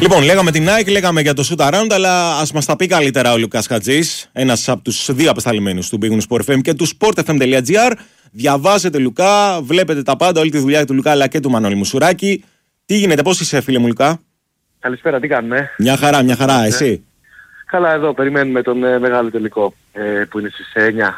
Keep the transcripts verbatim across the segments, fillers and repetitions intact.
Λοιπόν, λέγαμε την Nike, λέγαμε για το Shoot Around, αλλά ας μας τα πει καλύτερα ο Λουκάς Χατζής, ένας από τους δύο απεσταλμένους του Big Win Sport εφ εμ και του sportfm.gr. Διαβάζετε, Λουκά, βλέπετε τα πάντα, όλη τη δουλειά του Λουκά αλλά και του Μανώλη Μουσουράκη. Τι γίνεται, πώς είσαι, φίλε μου, Λουκά? Καλησπέρα, τι κάνουμε? Μια χαρά, μια χαρά, εσύ? Καλά, εδώ περιμένουμε τον ε, μεγάλο τελικό ε, που είναι στις εννιά.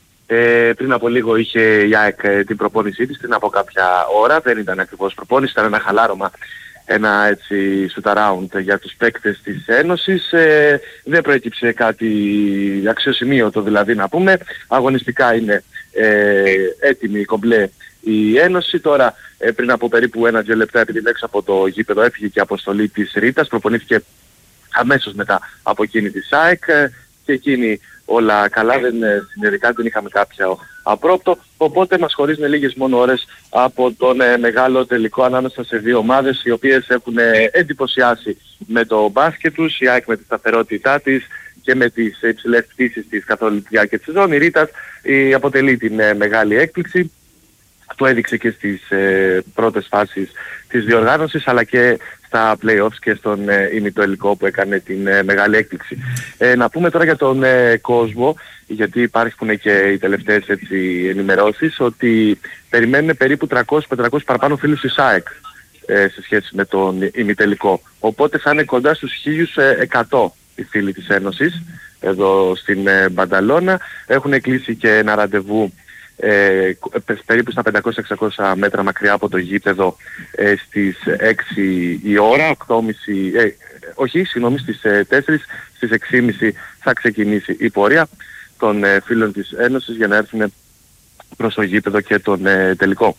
Ε, πριν από λίγο είχε η ΑΕΚ ε, την προπόνησή της, πριν από κάποια ώρα. Δεν ήταν ακριβώς προπόνηση, ήταν ένα χαλάρωμα, ένα έτσι shoot around για τους παίκτες της Ένωσης. Ε, δεν προέκυψε κάτι αξιοσημείωτο, δηλαδή να πούμε. Αγωνιστικά είναι ε, έτοιμη κομπλέ η Ένωση. Τώρα ε, πριν από περίπου ένα δύο λεπτά, επειδή έξω από το γήπεδο έφυγε και η αποστολή της Ρίτας, προπονήθηκε αμέσως μετά από εκείνη της ΑΕΚ και εκείνη όλα καλά, δεν συνειδητικά, δεν είχαμε κάποιο απρόπτο, οπότε μας χωρίζουν λίγες μόνο ώρες από τον ε, μεγάλο τελικό ανάμεσα σε δύο ομάδες οι οποίες έχουν ε, εντυπωσιάσει με το μπάσκετ τους, η ΑΕΚ με τη σταθερότητά της και με τις υψηλές πτήσεις της καθ' όλη τη διάρκεια της σεζόν. Η Ρίτας η, αποτελεί την ε, μεγάλη έκπληξη. Το έδειξε και στις ε, πρώτες φάσεις της διοργάνωσης αλλά και στα play-offs και στον ε, ημιτελικό που έκανε την ε, μεγάλη έκπληξη. Ε, να πούμε τώρα για τον ε, κόσμο, γιατί υπάρχουν και οι τελευταίες έτσι, ενημερώσεις, ότι περιμένουν περίπου τριακόσιους με πεντακόσιους παραπάνω φίλους της ΑΕΚ ε, σε σχέση με τον ημιτελικό. Οπότε θα είναι κοντά στους χίλιους εκατό οι φίλοι της Ένωσης εδώ στην ε, Μπανταλώνα. Έχουν κλείσει και ένα ραντεβού Ε, περίπου στα πεντακόσια με εξακόσια μέτρα μακριά από το γήπεδο ε, στις έξι η ώρα, οκτώ και μισή, ε, όχι, συγγνώμη, στις ε, τέσσερις, στις έξι και μισή θα ξεκινήσει η πορεία των ε, φίλων της Ένωσης για να έρθουν προς το γήπεδο και τον ε, τελικό.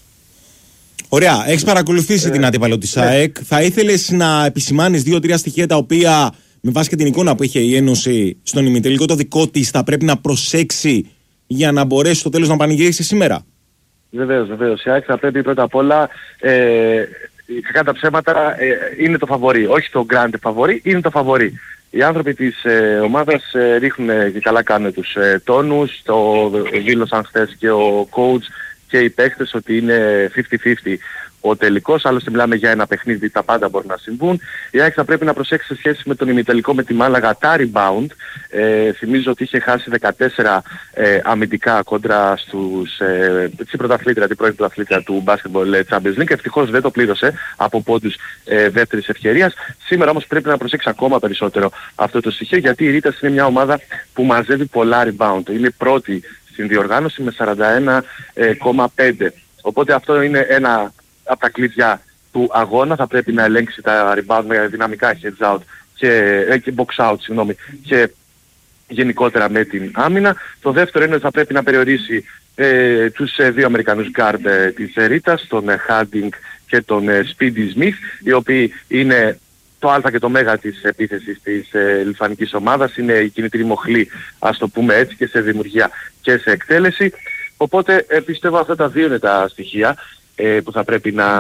Ωραία, έχεις παρακολουθήσει ε, την αντίπαλο της ναι. ΑΕΚ. Θα ήθελες να επισημάνεις δύο-τρία στοιχεία τα οποία με βάση και την εικόνα που είχε η Ένωση στον ημιτελικό το δικό της θα πρέπει να προσέξει για να μπορέσει στο τέλος να πανηγυρίσει σήμερα? Βεβαίως, βεβαίως. Η ΑΕΚ θα πρέπει πρώτα απ' όλα, ε, κακά τα ψέματα, ε, είναι το φαβορί. Όχι το grande φαβορί, είναι το φαβορί. Οι άνθρωποι της ε, ομάδας ε, ρίχνουν και καλά κάνουν τους ε, τόνους. Το δήλωσαν χθες και ο coach και οι παίκτες ότι είναι πενήντα πενήντα ο τελικός, άλλωστε μιλάμε για ένα παιχνίδι, τα πάντα μπορούν να συμβούν. Η ΑΕΚ θα πρέπει να προσέξει σε σχέση με τον ημιτελικό με τη Μάλαγα τα rebound. Ε, θυμίζω ότι είχε χάσει δεκατέσσερα ε, αμυντικά κόντρα στους, ε, στην πρωταθλήτρια, την πρώην πρωταθλήτρια του Basketball Champions League. Ευτυχώς δεν το πλήρωσε από πόντους ε, δεύτερης ευκαιρίας. Σήμερα όμως πρέπει να προσέξει ακόμα περισσότερο αυτό το στοιχείο, γιατί η Ρίτας είναι μια ομάδα που μαζεύει πολλά rebound. Είναι πρώτη στην διοργάνωση με σαράντα ένα κόμμα πέντε. Οπότε αυτό είναι ένα από τα κλειδιά του αγώνα. Θα πρέπει να ελέγξει τα rebound με δυναμικά heads out και, ε, και box out, συγγνώμη, και γενικότερα με την άμυνα. Το δεύτερο είναι ότι θα πρέπει να περιορίσει ε, τους ε, δύο Αμερικανούς guard ε, της Ρίτας, τον ε, Harding και τον ε, Speedy Smith, οι οποίοι είναι το α και το μέγα της επίθεσης της ε, λιθουανικής ομάδας, είναι η κινητήρη μοχλή, ας το πούμε έτσι, και σε δημιουργία και σε εκτέλεση. Οπότε ε, πιστεύω αυτά τα δύο είναι τα στοιχεία ε, που θα πρέπει να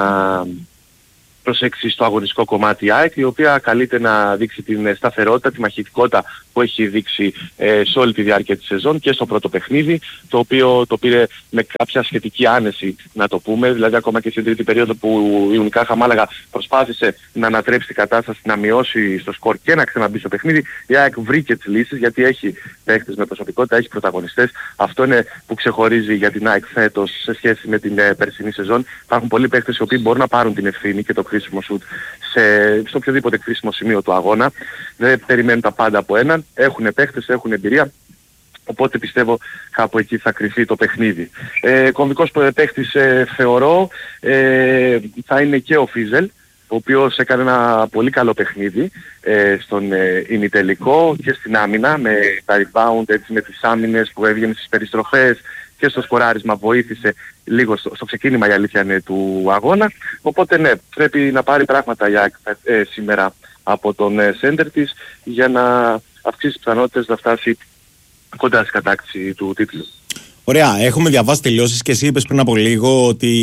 προσέξει στο αγωνιστικό κομμάτι η ΑΕΚ, η οποία καλείται να δείξει την σταθερότητα, τη μαχητικότητα που έχει δείξει ε, σε όλη τη διάρκεια της σεζόν και στο πρώτο παιχνίδι, το οποίο το πήρε με κάποια σχετική άνεση, να το πούμε, δηλαδή ακόμα και στην τρίτη περίοδο που η Unicaja Μάλαγα προσπάθησε να ανατρέψει την κατάσταση, να μειώσει στο σκορ και να ξαναμπεί στο παιχνίδι. Η ΑΕΚ βρήκε τις λύσεις, γιατί έχει παίκτες με προσωπικότητα, έχει πρωταγωνιστές. Αυτό είναι που ξεχωρίζει για την ΑΕΚ φέτος σε σχέση με την ε, περσινή σεζόν. Υπάρχουν πολλοί παίκτες οι οποίοι μπορούν να πάρουν την ευθύνη και το κρίσιμο σουτ σε, στο οποιοδήποτε κρίσιμο σημείο του αγώνα. Δεν περιμένουν τα πάντα από έναν. Έχουν παίχτες, έχουν εμπειρία. Οπότε πιστεύω κάπου εκεί θα κρυφεί το παιχνίδι. Ε, κομβικός παίχτης ε, θεωρώ ε, θα είναι και ο Φίζελ, ο οποίος έκανε ένα πολύ καλό παιχνίδι ε, στον ε, ημιτελικό και στην άμυνα με τα rebound, έτσι, με τις άμυνες που έβγαινε στις περιστροφές και στο σκοράρισμα, βοήθησε λίγο στο, στο ξεκίνημα, η αλήθεια είναι, του αγώνα. Οπότε ναι, πρέπει να πάρει πράγματα για, ε, σήμερα από τον ε, σέντερ της για να αυξήσει τις πιθανότητες να φτάσει κοντά στην κατάκτηση του τίτλου. Ωραία, έχουμε διαβάσει τελειώσεις και εσύ είπες πριν από λίγο ότι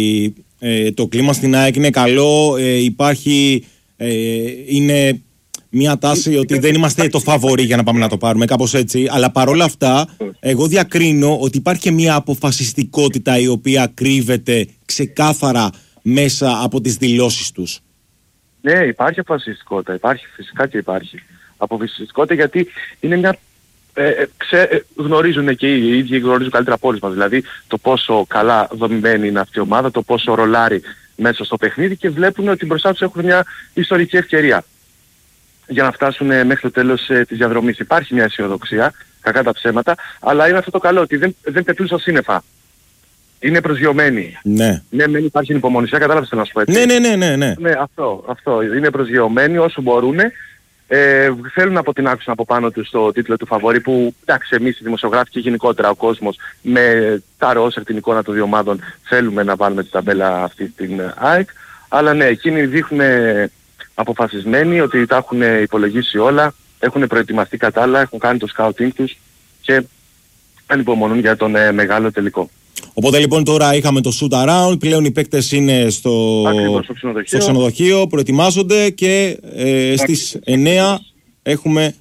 ε, το κλίμα στην ΑΕΚ είναι καλό, ε, υπάρχει, ε, είναι μια τάση ότι δεν είμαστε το φαβορί για να πάμε να το πάρουμε, κάπως έτσι, αλλά παρόλα αυτά εγώ διακρίνω ότι υπάρχει και μια αποφασιστικότητα η οποία κρύβεται ξεκάθαρα μέσα από τις δηλώσεις τους. Ναι, υπάρχει αποφασιστικότητα, υπάρχει, φυσικά και υπάρχει αποφασιστικότητα, γιατί είναι μια... Ε, ε, ξε, ε, γνωρίζουν και οι ίδιοι, γνωρίζουν καλύτερα από όλους μας, δηλαδή το πόσο καλά δομημένη είναι αυτή η ομάδα, το πόσο ρολάρει μέσα στο παιχνίδι, και βλέπουν ότι μπροστά τους έχουν μια ιστορική ευκαιρία για να φτάσουν ε, μέχρι το τέλος ε, της διαδρομής. Υπάρχει μια αισιοδοξία, κακά τα ψέματα, αλλά είναι αυτό το καλό, ότι δεν, δεν πετούν στα σύννεφα. Είναι προσγειωμένοι. Ναι. Ναι, δεν υπάρχει υπομονησία, κατάλαβες τι να σου πω, έτσι. Ναι, ναι, ναι, ναι, ναι. Ναι, αυτό, αυτό. Είναι προσγειωμένοι όσο μπορούν. Ε, θέλουν να αποτινάξουν από πάνω τους το τίτλο του φαβορί, που εντάξει, εμείς οι δημοσιογράφοι και γενικότερα ο κόσμος με τα ρόσερ, την εικόνα των δύο ομάδων, θέλουμε να βάλουμε την ταμπέλα αυτή στην ΑΕΚ. Αλλά ναι, εκείνοι δείχνουν αποφασισμένοι ότι τα έχουν υπολογίσει όλα, έχουν προετοιμαστεί κατάλληλα, έχουν κάνει το scouting τους και ανυπομονούν για τον ε, μεγάλο τελικό. Οπότε λοιπόν τώρα είχαμε το shoot around, πλέον οι παίκτες είναι στο, Ακριβώς, στο, ξενοδοχείο. στο ξενοδοχείο, προετοιμάζονται και ε, στις εννιά έχουμε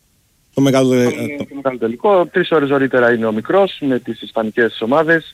το μεγάλο, το, το, το μεγάλο τελικό. Τρεις ώρες νωρίτερα είναι ο μικρός με τις ισπανικές ομάδες,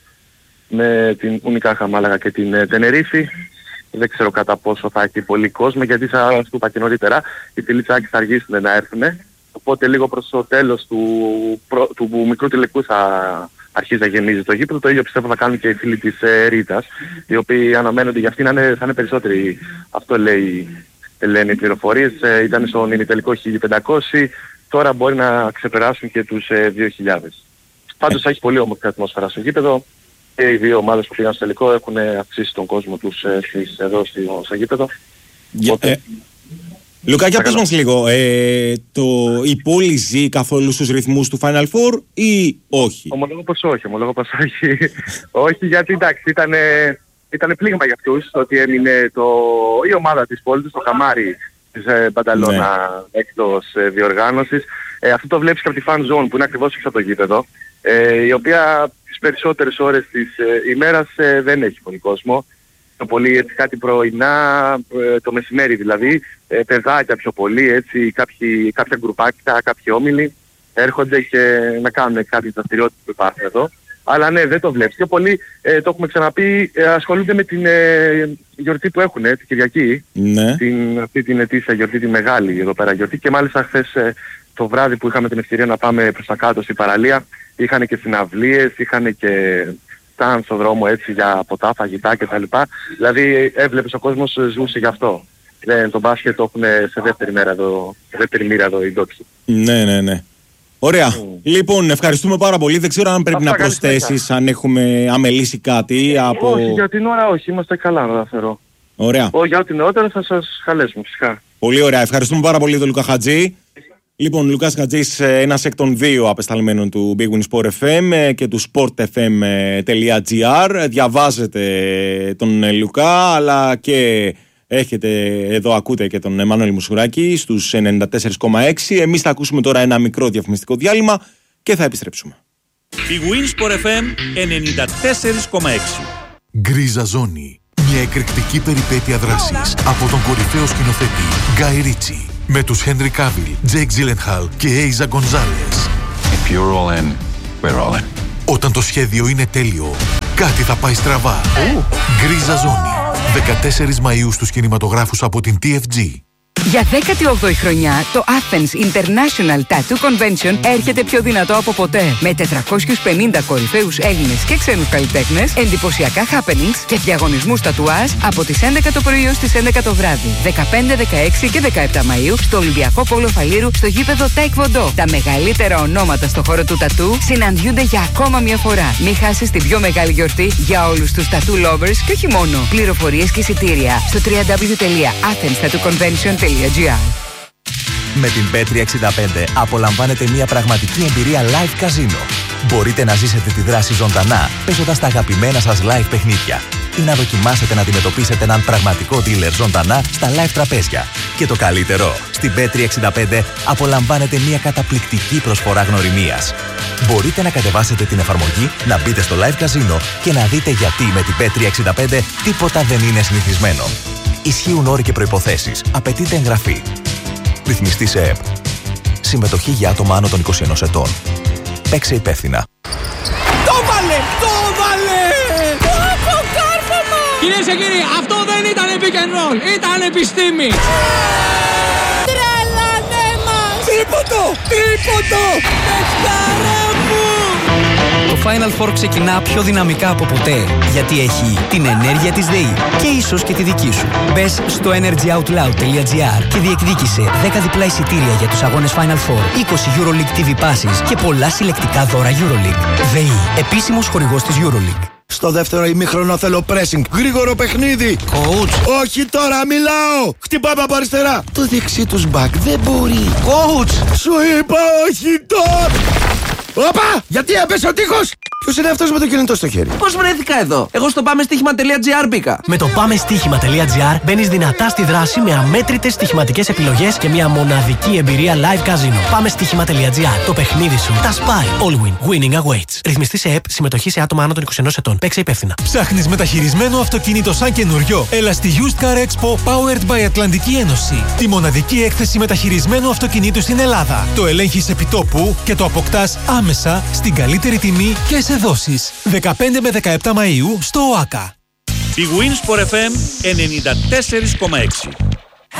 με την Unicaja Μάλαγα και την Τενερίφη. Δεν ξέρω κατά πόσο θα έχει πολύ κόσμο, γιατί θα σου είπα και νωρίτερα, οι Τιλιτσάκοι θα αργήσουν να έρθουν. Οπότε λίγο προς το τέλος του, προ, του, του μικρού τελικού θα αρχίζει να γεμίζει το γήπεδο. Το ίδιο πιστεύω θα κάνουν και οι φίλοι της ε, Ρίτας, οι οποίοι αναμένονται για αυτοί να είναι, θα είναι περισσότεροι. Αυτό λέει, λένε οι πληροφορίες. Ε, ήταν στον ημιτελικό χίλια πεντακόσιοι, τώρα μπορεί να ξεπεράσουν και τους ε, δύο χιλιάδες. Πάντως έχει πολύ όμορφη ατμόσφαιρα στο γήπεδο, και οι δύο ομάδες που πήγαν στο τελικό έχουν αυξήσει τον κόσμο τους ε, στις, εδώ στο γήπεδο. Yeah, Οπότε... ε, Λουκά, για πες μας λίγο, ε, το, η πόλη ζει καθόλου στους ρυθμούς του Final Four ή όχι? Ομολογώ πως όχι, ομολογώ πως όχι. Όχι, γιατί εντάξει, ήταν, ήταν πλήγμα για αυτούς ότι έμεινε το, η ομάδα της πόλης, το καμάρι της ε, Μπανταλώνα, ναι, εκτός ε, διοργάνωσης. Ε, αυτό το βλέπεις και από τη fan zone που είναι ακριβώς έξω από το γήπεδο, ε, η οποία τις περισσότερες ώρες της ε, ημέρας ε, δεν έχει πολύ κόσμο. Το πολύ έτσι κάτι πρωινά, ε, το μεσημέρι δηλαδή, ε, παιδάκια πιο πολύ, έτσι, κάποιοι, κάποια γκρουπάκια, κάποιοι όμιλοι έρχονται και να κάνουν κάποιες δραστηριότητες που υπάρχουν εδώ. Αλλά ναι, δεν το βλέπεις. Πιο πολύ, ε, το έχουμε ξαναπεί, ε, ασχολούνται με την ε, γιορτή που έχουν, ε, την Κυριακή. Ναι. Την, αυτή την ετήσια γιορτή, τη μεγάλη εδώ πέρα γιορτή. Και μάλιστα χθες ε, το βράδυ που είχαμε την ευκαιρία να πάμε προς τα κάτω στην παραλία, είχαν και συναυλίες, είχαν και... ήταν στον δρόμο έτσι για ποτά, φαγητά κτλ. Δηλαδή έβλεπες ο κόσμος ζούσε γι' αυτό. Δεν, το μπάσκετ το έχουν σε δεύτερη μέρα εδώ, σε δεύτερη μοίρα εδώ οι ντόξοι. Ναι, ναι, ναι. Ωραία. Mm. Λοιπόν, ευχαριστούμε πάρα πολύ. Δεν ξέρω αν πρέπει αυτά να προσθέσεις, αν έχουμε αμελήσει κάτι από... Όχι, για την ώρα όχι. Είμαστε καλά να τα φέρω. Ωραία. Όχι, για ό,τι νεότερο θα σας χαλέσουμε φυσικά. Πολύ ωραία. Ευχαριστούμε πάρα πολύ τον Λουκά Χατζή. Λοιπόν, Λουκάς Χατζής, ένας εκ των δύο απεσταλμένων του Big Win Sport εφ εμ και του sportfm.gr. Διαβάζετε τον Λουκά, αλλά και έχετε εδώ, ακούτε και τον Εμμανουέλ Μουσουράκη στους ενενήντα τέσσερα κόμμα έξι. Εμείς θα ακούσουμε τώρα ένα μικρό διαφημιστικό διάλειμμα και θα επιστρέψουμε. Big Win Sport εφ εμ ενενήντα τέσσερα κόμμα έξι. Γκρίζα Ζώνη. Μια εκρηκτική περιπέτεια δράσης από τον κορυφαίο σκηνοθέτη Γκάι Ρίτσι. Με τους Henry Cavill, Jake Gyllenhaal και Eiza Gonzalez. If you're all in, we're all in. Όταν το σχέδιο είναι τέλειο, κάτι θα πάει στραβά. Γκρίζα Ζώνη. δεκατέσσερις Μαΐου στους κινηματογράφους από την τι εφ τζι. Για δέκατη όγδοη χρονιά, το Athens International Tattoo Convention έρχεται πιο δυνατό από ποτέ. Με τετρακόσιους πενήντα κορυφαίους Έλληνες και ξένους καλλιτέχνες, εντυπωσιακά happenings και διαγωνισμούς τατουάζ από τις έντεκα το πρωί ως τις έντεκα το βράδυ. δεκαπέντε, δεκαέξι και δεκαεπτά Μαΐου στο Ολυμπιακό Πόλο Φαλήρου στο γήπεδο Taekwondo. Τα μεγαλύτερα ονόματα στο χώρο του τατού συναντιούνται για ακόμα μια φορά. Μην χάσεις την πιο μεγάλη γιορτή για όλους τους tattoo lovers και όχι μόνο. Πληροφορίες και εισιτήρια στο double-u double-u double-u τελεία athens tattoo convention τελεία gr. Με την μπετ τριακόσια εξήντα πέντε απολαμβάνετε μια πραγματική εμπειρία live καζίνο. Μπορείτε να ζήσετε τη δράση ζωντανά, παίζοντας τα αγαπημένα σας live παιχνίδια ή να δοκιμάσετε να αντιμετωπίσετε έναν πραγματικό dealer ζωντανά στα live τραπέζια. Και το καλύτερο, στην μπετ τριακόσια εξήντα πέντε απολαμβάνετε μια καταπληκτική προσφορά γνωριμίας. Μπορείτε να κατεβάσετε την εφαρμογή, να μπείτε στο live καζίνο και να δείτε γιατί με την μπετ τριακόσια εξήντα πέντε τίποτα δεν είναι συνηθισμένο. Ισχύουν όροι και προϋποθέσεις. Απαιτείται εγγραφή. Ρυθμιστή σε ΕΕΠ. Συμμετοχή για άτομα άνω των είκοσι ενός ετών. Παίξε υπεύθυνα. Το βάλε! Το βάλε! Από κάρφωμα! Κυρίες και κύριοι, αυτό δεν Δεν ήταν pick and roll, ήταν επιστήμη. Τρέλανε μας. Τρίποντο, τρίποντο, παιχτάρα μου. Το Final Four ξεκινά πιο δυναμικά από ποτέ, γιατί έχει την ενέργεια της ΔΕΗ και ίσως και τη δική σου. Μπες στο energyoutloud τελεία gr και διεκδίκησε δέκα διπλά εισιτήρια για τους αγώνες Final Four, είκοσι EuroLeague τι βι Passes και πολλά συλλεκτικά δώρα EuroLeague. ΔΕΗ, επίσημος χορηγός της EuroLeague. Στο δεύτερο ημίχρονο θέλω pressing. Γρήγορο παιχνίδι. Coach. Όχι τώρα, μιλάω. Χτυπάμε από αριστερά. Το δεξί τους back δεν μπορεί. Coach. Σου είπα όχι τώρα. Όπα! Γιατί έπεσε ο τείχος! Ποιος είναι αυτός με το κινητό στο χέρι? Πώς βρέθηκα εδώ? Εγώ στο πάμε στοίχημα τελεία gr μπήκα. Με το πάμε στοίχημα τελεία gr μπαίνεις δυνατά στη δράση με αμέτρητες στοιχηματικές επιλογές και μια μοναδική εμπειρία live casino. Πάμε στοίχημα τελεία gr. Το παιχνίδι σου τα σπάει. All win. Winning awaits. Ρυθμιστή σε ΕΠ. Συμμετοχή σε άτομα άνω των είκοσι ενός ετών. Παίξε υπεύθυνα. Ψάχνεις μεταχειρισμένο αυτοκίνητο σαν καινούριο? Έλα στη Used Car Expo Powered by Ατλαντική Ένωση. Τη μοναδική έκθεση μεταχειρισμένου αυτοκινήτου στην Ελλάδα. Το ελέγχεις επιτόπου και το αποκτάς άμεσα στην καλύτερη τιμή και σε δόσεις. δεκαπέντε με δεκαεπτά Μαΐου στο ΟΑΚΑ. Η Winsport εφ εμ ενενήντα τέσσερα κόμμα έξι.